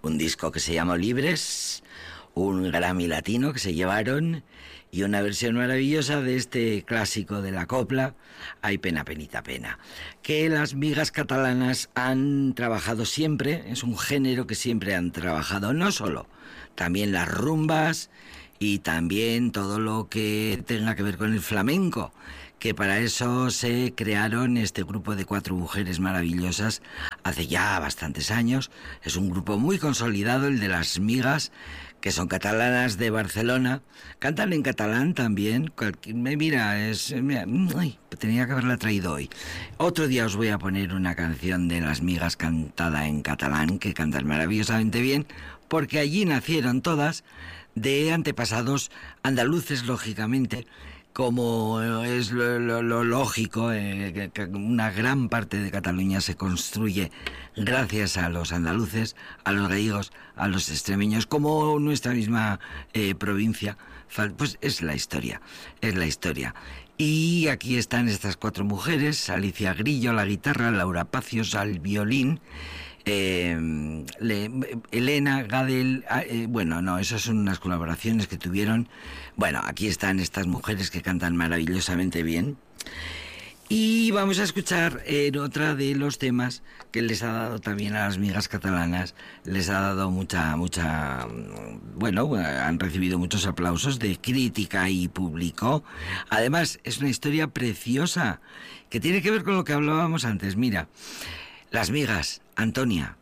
un disco que se llama Libres, un Grammy latino que se llevaron y una versión maravillosa de este clásico de la copla, Ay pena, penita, pena, que las migas catalanas han trabajado siempre, es un género que siempre han trabajado, no solo, también las rumbas y también todo lo que tenga que ver con el flamenco, que para eso se crearon este grupo de 4 mujeres maravillosas hace ya bastantes años. Es un grupo muy consolidado, el de las migas, que son catalanas de Barcelona. Cantan en catalán también. Mira, tenía que haberla traído hoy. Otro día os voy a poner una canción de las migas cantada en catalán, que cantan maravillosamente bien, porque allí nacieron todas de antepasados andaluces, lógicamente, como es lo lógico, que una gran parte de Cataluña se construye gracias a los andaluces, a los gallegos, a los extremeños, como nuestra misma provincia, pues es la historia, es la historia. Y aquí están estas 4 mujeres: Alicia Grillo a la guitarra, Laura Pacios al violín, Elena Gadel, esas son unas colaboraciones que tuvieron. Bueno, aquí están estas mujeres que cantan maravillosamente bien. Y vamos a escuchar otra de los temas que les ha dado también a las migas catalanas, les ha dado han recibido muchos aplausos de crítica y público. Además, es una historia preciosa que tiene que ver con lo que hablábamos antes. Mira, las migas, Antonia,